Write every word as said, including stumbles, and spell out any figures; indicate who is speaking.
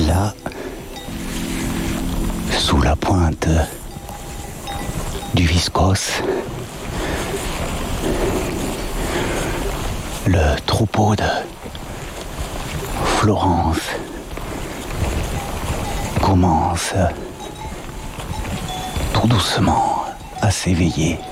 Speaker 1: là, sous la pointe du Viscos, le troupeau de Florence commence tout doucement à s'éveiller.